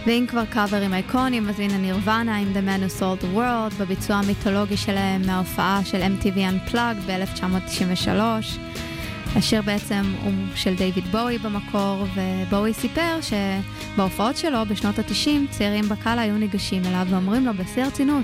ואם כבר קאברים אייקונים, אז הנה נירוונה עם The Man Who Sold the World, בביצוע המיתולוגי שלהם מההופעה של MTV Unplugged ב-1993. השיר בעצם הוא של דיוויד בואי במקור, ובואי סיפר שבהופעות שלו בשנות ה-90 צעירים בקהל היו ניגשים אליו ואומרים לו בשיא הרצינות,